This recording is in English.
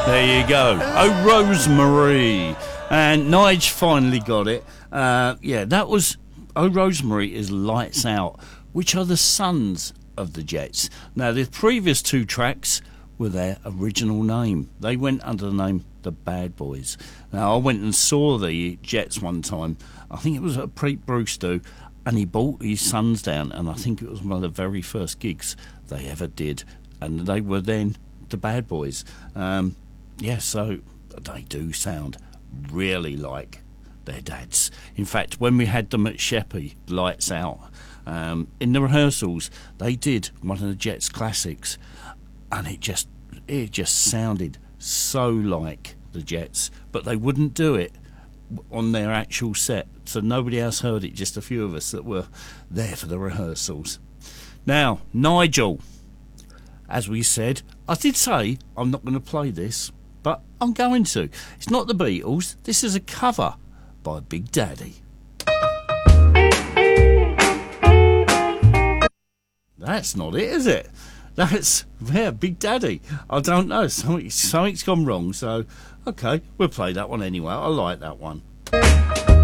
There you go. Oh, Rosemary. And Nige finally got it. Yeah, that was... Oh, Rosemary is Lights Out, which are the sons of the Jets. Now, the previous two tracks were their original name. They went under the name The Bad Boys. Now, I went and saw the Jets one time. I think it was at Pete Brewster, and he brought his sons down, and I think it was one of the very first gigs they ever did. And they were then The Bad Boys. Yeah, so they do sound really like their dads. In fact, when we had them at Sheppey, Lights Out, in the rehearsals, they did one of the Jets classics, and it just sounded so like the Jets, but they wouldn't do it on their actual set, so nobody else heard it, just a few of us that were there for the rehearsals. Now, Nigel, as we said, I did say I'm not going to play this, but I'm going to. It's not the Beatles, this is a cover by Big Daddy. That's not it, is it? That's, yeah, Big Daddy. I don't know, something's gone wrong, so, okay, we'll play that one anyway. I like that one.